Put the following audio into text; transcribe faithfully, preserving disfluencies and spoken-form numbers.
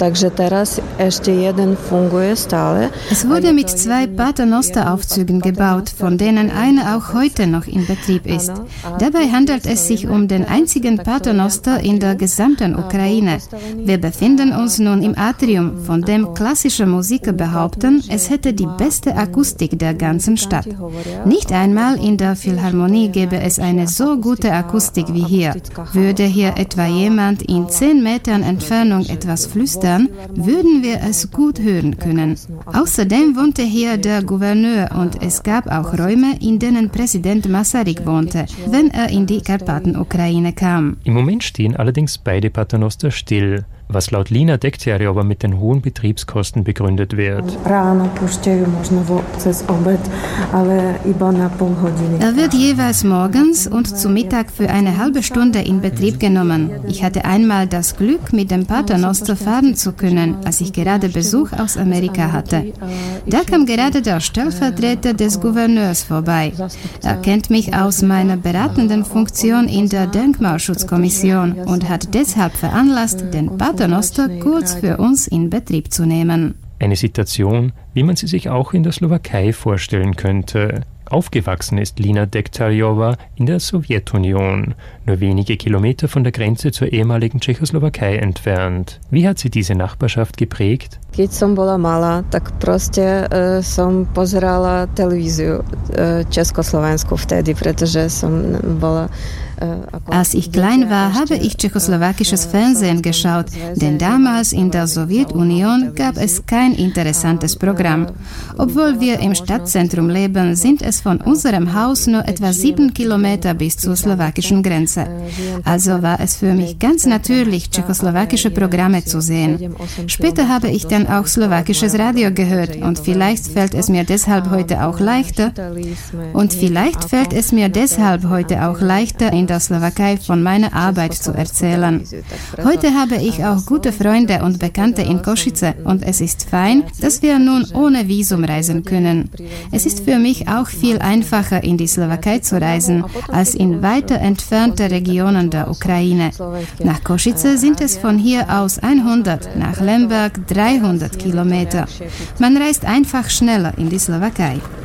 Es wurde mit zwei Paternoster-Aufzügen gebaut, von denen einer auch heute noch in Betrieb ist. Dabei handelt es sich um den einzigen Paternoster in der gesamten Ukraine. Wir befinden uns nun im Atrium, von dem klassische Musiker behaupten, es hätte die beste Akustik der ganzen Stadt. Nicht einmal in der Philharmonie gäbe es eine so gute Akustik wie hier. Würde hier etwa jemand in zehn Metern Entfernung etwas flüstern, würden wir es gut hören können. Außerdem wohnte hier der Gouverneur und es gab auch Räume, in denen Präsident Masaryk wohnte, wenn er in die Karpatenukraine kam. Im Moment stehen allerdings beide Paternoster still, was laut Lina Degtyaryova mit den hohen Betriebskosten begründet wird. Er wird jeweils morgens und zu Mittag für eine halbe Stunde in Betrieb genommen. Ich hatte einmal das Glück, mit dem Paternoster fahren zu können, als ich gerade Besuch aus Amerika hatte. Da kam gerade der Stellvertreter des Gouverneurs vorbei. Er kennt mich aus meiner beratenden Funktion in der Denkmalschutzkommission und hat deshalb veranlasst, den Paternoster kurz für uns in Betrieb zu nehmen. Eine Situation, wie man sie sich auch in der Slowakei vorstellen könnte. Aufgewachsen ist Lina Degtyaryova in der Sowjetunion, nur wenige Kilometer von der Grenze zur ehemaligen Tschechoslowakei entfernt. Wie hat sie diese Nachbarschaft geprägt? Keď som bola malá, tak proste e, som pozerala televíziu e, Československu vtedy, pretože som bola. Als ich klein war, habe ich tschechoslowakisches Fernsehen geschaut, denn damals in der Sowjetunion gab es kein interessantes Programm. Obwohl wir im Stadtzentrum leben, sind es von unserem Haus nur etwa sieben Kilometer bis zur slowakischen Grenze. Also war es für mich ganz natürlich, tschechoslowakische Programme zu sehen. Später habe ich dann auch slowakisches Radio gehört und vielleicht fällt es mir deshalb heute auch leichter, und vielleicht fällt es mir deshalb heute auch leichter, in der Slowakei von meiner Arbeit zu erzählen. Heute habe ich auch gute Freunde und Bekannte in Košice und es ist fein, dass wir nun ohne Visum reisen können. Es ist für mich auch viel einfacher, in die Slowakei zu reisen, als in weiter entfernte Regionen der Ukraine. Nach Košice sind es von hier aus hundert, nach Lemberg dreihundert Kilometer. Man reist einfach schneller in die Slowakei.